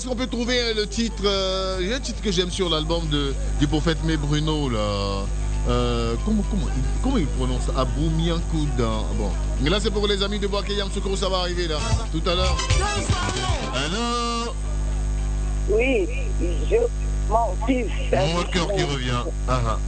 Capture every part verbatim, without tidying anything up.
Est-ce qu'on peut trouver le titre, euh, il y a un titre que j'aime sur l'album de, du prophète Mé Bruno, là. Euh, comment, comment, comment il prononce Aboumiankouda. Bon. Mais là, c'est pour les amis de Boaké Yamoussoukro, ça va arriver, là, tout à l'heure. Alors. Oui, je, mon fils. Mon cœur qui revient. Ah, ah.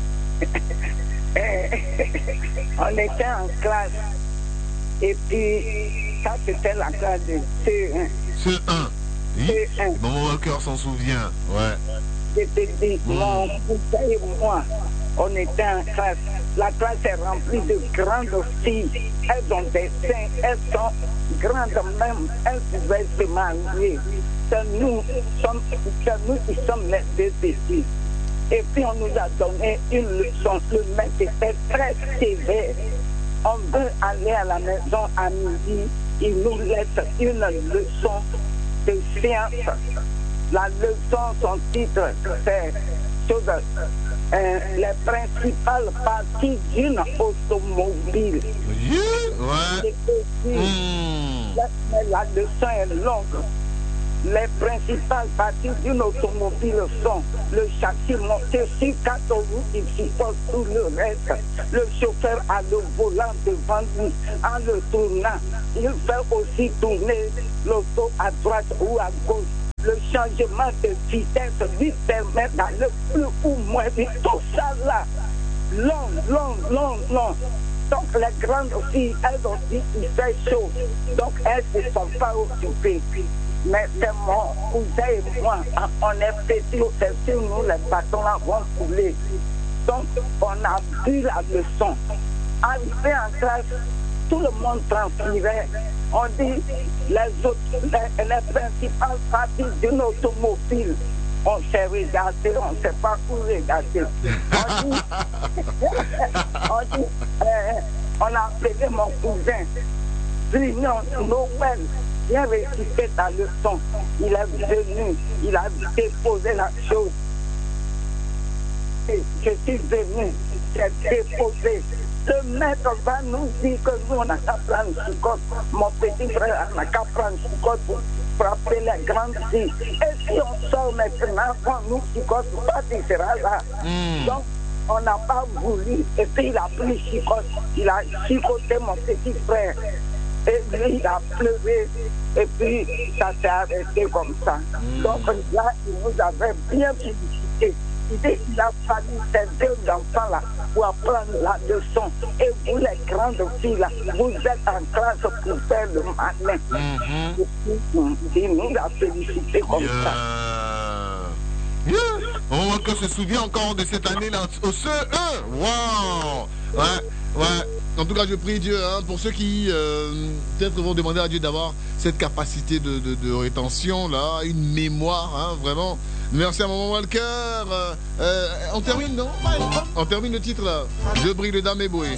On était en classe. Et puis, ça, c'était la classe de C un. C un. Oui. C un. Maman Walker s'en souvient. Ouais. Je te dis, mmh. Mon cousin et moi, on était en classe. La classe est remplie de grandes filles. Elles ont des seins, elles sont grandes même. Elles pouvaient se marier. C'est nous, sommes, c'est nous qui sommes les deux petits. Et puis on nous a donné une leçon. Le maître était très sévère. On veut aller à la maison à midi. Il nous laisse une leçon de science. La leçon, son titre, c'est sur euh, les principales parties d'une automobile. Oui, ouais. Mmh. La, la leçon est longue. Les principales parties d'une automobile sont le châssis monté sur quatre roues qui supporte tout le reste. Le chauffeur a le volant devant lui. En le tournant, il fait aussi tourner l'auto à droite ou à gauche. Le changement de vitesse lui permet d'aller plus ou moins vite. Tout ça là, long, long, long, long. Donc les grandes filles, elles ont dit qu'il fait chaud. Donc elles ne se sont pas occupées. Mais c'est mon cousin et moi, on est petits, c'est sur nous, les bâtons là vont couler. Donc, on a vu la leçon. Arrivé en classe, tout le monde transpirait. On dit les, autres, les, les principales parties d'une automobile. On s'est regardé, on ne sait pas où regarder. On dit, on, dit euh, on a appelé mon cousin, Brignon Noël. Viens réciter ta leçon. Il est venu, il a déposé la chose. Et je suis venu, j'ai déposé. Le maître va nous dire que nous, on n'a qu'à prendre sous côte. Mon petit frère n'a qu'à prendre sous côte pour frapper les grandes filles. Et si on sort maintenant, quand nous sous côte, pas tu seras là. Mm. Donc, on n'a pas voulu. Et puis, il a pris chicote. Il a chicoté mon petit frère. Et lui, il a pleuré, et puis ça s'est arrêté comme ça. Mmh. Donc là, il nous avait bien félicité. Il dit qu'il a fallu ces deux enfants-là pour apprendre la leçon. Et vous, les grandes filles-là, vous êtes en classe pour faire le malin. Mmh. Et puis, il nous a félicité comme yeah. ça. Yeah. On se souvient encore de cette année-là au C un. Waouh. Ouais, ouais. En tout cas, je prie Dieu hein, pour ceux qui euh, peut-être vont demander à Dieu d'avoir cette capacité de, de, de rétention, là, une mémoire, hein, vraiment. Merci à Maman Walker. Euh, euh, on termine, non? On termine le titre, là. Je brille le dame et boué.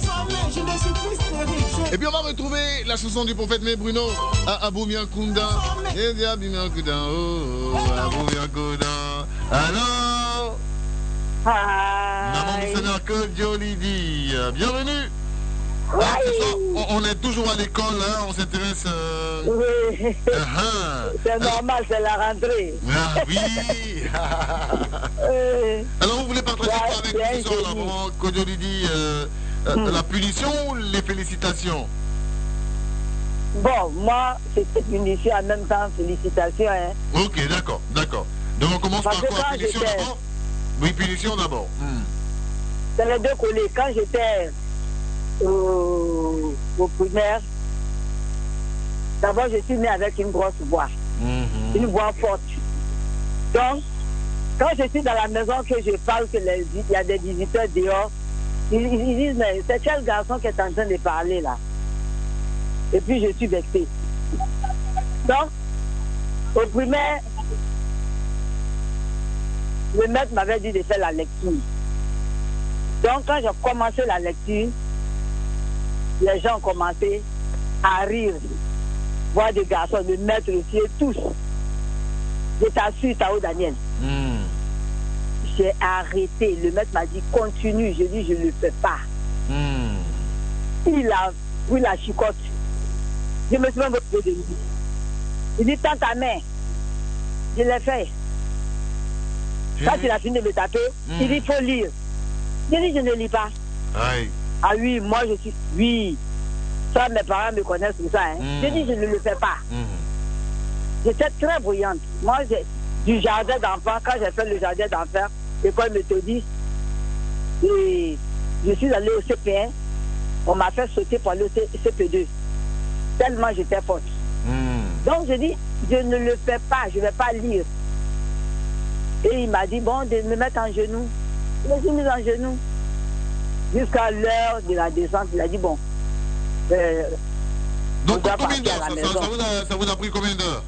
Et puis on va retrouver la chanson du prophète Mé Bruno à Aboumiankouda. Et Aboumiankouda, oh, oh, Aboumiankouda. Alors, Maman missionnaire que Jolie dit, bienvenue. Oui. Ah, on, on est toujours à l'école, hein, on s'intéresse. Euh... Oui. Uh-huh. C'est normal, c'est la rentrée. Ah oui. euh... Alors vous voulez partager ouais, quoi avec nous ce soir, là, maman Kodjolidi, euh, euh, hmm. la punition ou les félicitations? Bon, moi, c'était punition en même temps, félicitations. Hein. Ok, d'accord, d'accord. Donc on commence Parce par quoi? Punition d'abord? Oui, punition d'abord. Hmm. C'est les deux collègues. Quand j'étais Au, au primaire, d'abord je suis née avec une grosse voix, mm-hmm. une voix forte. Donc, quand je suis dans la maison que je parle, que les, il y a des visiteurs dehors, ils, ils disent mais c'est quel garçon qui est en train de parler là? Et puis je suis vexée. Donc, au primaire, le maître m'avait dit de faire la lecture. Donc, quand j'ai commencé la lecture, les gens ont commencé à rire, voir des garçons, le maître aussi, et tous. Je t'assure, Tao Daniel. Mm. J'ai arrêté. Le maître m'a dit, continue. Je dis, je ne le fais pas. Mm. Il a pris la chicotte. Je me suis même occupé de lui. Il dit, tends ta main. je l'ai fait. Quand il a fini de me taper, mmh. il dit il faut lire. J'ai dit je ne lis pas. Aïe. Ah oui, moi je suis. Oui. Ça, mes parents me connaissent pour ça. Hein. Mmh. J'ai dit je ne le fais pas. Mmh. J'étais très bruyante. Moi, j'ai du jardin d'enfants, quand j'ai fait le jardin d'enfants, l'école méthodiste, et je suis allée au C P un, on m'a fait sauter pour aller au C P deux. Tellement j'étais forte. Mmh. Donc je dis, je ne le fais pas, je ne vais pas lire. Et il m'a dit, bon, de me mettre en genoux. Je me suis mise en genoux. Jusqu'à l'heure de la descente, il a dit, bon. Euh, Donc combien d'heures ça, ça, ça, vous a, ça vous a pris combien d'heures?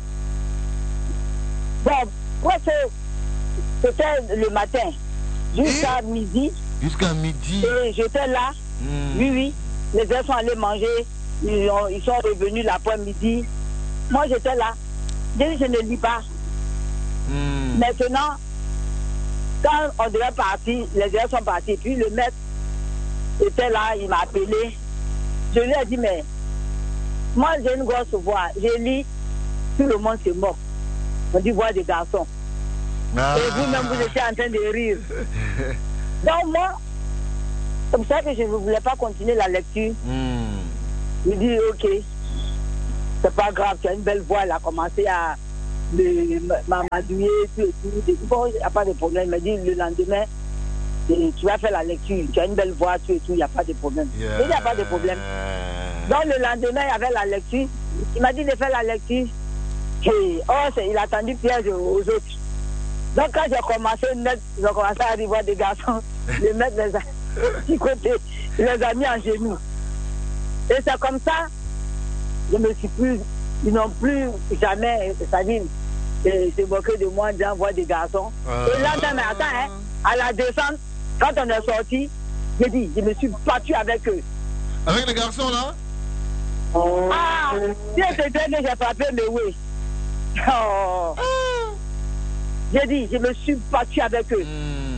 Bon, moi c'était le matin, jusqu'à midi. Jusqu'à midi. Et j'étais là. Mmh. Oui, oui. Les gens sont allés manger. Ils, ont, ils sont revenus l'après-midi. Moi, j'étais là. J'ai dit, je ne lis pas. Mmh. Maintenant, quand on devait partir, les élèves sont partis. Puis le maître était là, il m'a appelé. Je lui ai dit, mais moi, j'ai une grosse voix. Je lis, tout le monde se moque. On dit voix des garçons. Ah. Et vous-même, vous étiez en train de rire. Donc moi, c'est pour ça que je ne voulais pas continuer la lecture. Mm. Il dit, ok, c'est pas grave, tu as une belle voix, elle a commencé à m'amadouiller, tout et tout. Bon, il n'y a pas de problème. Il m'a dit, le lendemain, tu vas faire la lecture, tu as une belle voix, tout et tout, il n'y a pas de problème. Yeah. Il n'y a pas de problème. Donc le lendemain, il y avait la lecture. Il m'a dit de faire la lecture. Et, oh, il a tendu piège aux autres. Donc quand j'ai commencé, j'ai commencé à voir des garçons, les mettre les petits côtés, les a mis en genoux. Et c'est comme ça, je me suis plus, ils n'ont plus jamais, c'est-à-dire, se moqué de moi en disant voir des garçons. Euh... Et là, dans attends, hein, à la descente, quand on est sorti, j'ai dit, je me suis battu avec eux. Avec les garçons là? Oh. Ah, si c'était que j'ai frappé, mais oui. Oh. Ah. J'ai dit, je me suis battu avec eux.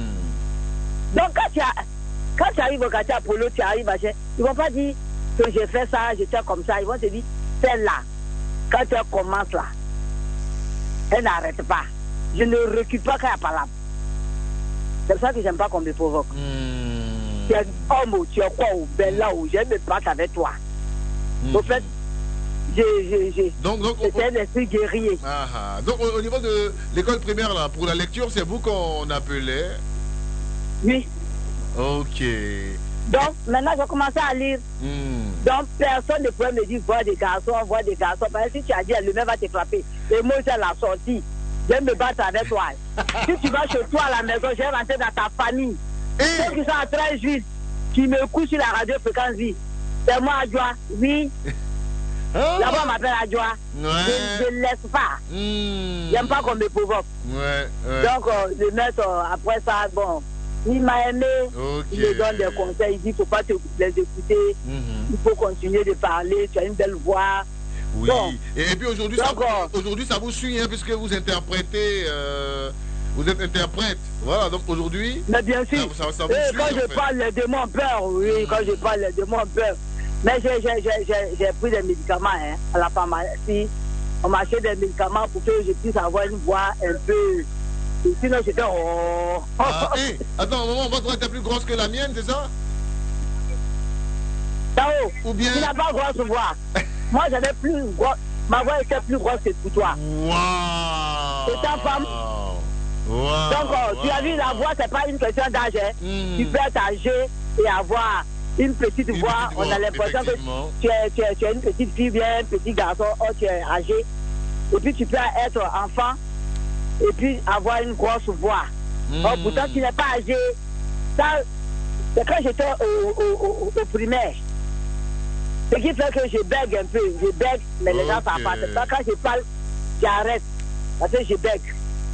Mm. Donc quand tu, as, quand tu arrives au quartier Apollo, tu arrives à chez, ils ne vont pas dire que j'ai fait ça, j'étais comme ça. Ils vont te dire, celle-là, quand elle commence là, elle n'arrête pas. Je ne recule pas quand elle parle. C'est pour ça que j'aime pas qu'on me provoque. Mm. Tu es un homme, tu es quoi, ou ben là où j'aime me battre avec toi. Mm. Au fait, j'ai c'était un esprit guerrier. Ah, ah. Donc au, au niveau de l'école primaire, là, pour la lecture, c'est vous qu'on appelait? Oui. Ok. Donc maintenant, j'ai commencé à lire. Mm. Donc personne ne pouvait me dire voir des garçons, voir des garçons. Parce que si tu as dit, le même va te frapper. Et moi, c'est la sortie. Je vais me battre avec toi. Si tu vas chez toi à la maison, je vais rentrer dans ta famille. Et... ceux qui sont à treize juifs, qui me couchent sur la radio fréquence vie. C'est moi, Adjoa. Oui. Oh. Là-bas, on m'appelle Adjoa. Ouais. Je ne laisse pas. Mm. J'aime pas qu'on me provoque. Ouais, ouais. Donc, euh, le maître, euh, après ça, bon, il m'a aimé. Okay. Il me donne des conseils. Il dit, il ne faut pas te, les écouter. Mm-hmm. Il faut continuer de parler. Tu as une belle voix. Oui. Bon. Et, et puis aujourd'hui, ça, euh, aujourd'hui, ça vous suit, hein, puisque vous interprétez. Euh, vous êtes interprète. Voilà, donc aujourd'hui. Mais bien sûr. Ça, ça, ça vous suit, quand je fait. parle, les démons peur. Oui, mm. quand je parle, les démons peur. Mais j'ai pris des médicaments hein, à la pharmacie. On m'a acheté des médicaments pour que je puisse avoir une voix un peu. Et sinon, j'étais. Oh. Ah, hey, attends, un moment, votre voix était plus grosse que la mienne, c'est ça? Tao, ou bien. Tu n'as pas grosse voix. Moi, j'avais plus grosse. Ma voix était plus grosse que pour toi. Waouh! C'est ta femme. Wow. Donc, oh, wow. tu as vu, la voix, c'est pas une question d'âge. Hein. Mm. Tu peux être âgé et avoir. Une petite une voix, petite on a l'impression que tu es, tu, es, tu es une petite fille, bien un petit garçon, oh, tu es âgé. Et puis tu peux être enfant et puis avoir une grosse voix. Mmh. Oh, pourtant tu n'es pas âgé. Ça, c'est quand j'étais au, au, au, au primaire. Ce qui fait que je bègue un peu. Je bègue, mais les okay. gens ne savent pas. Quand je parle, j'arrête. Parce que je bègue.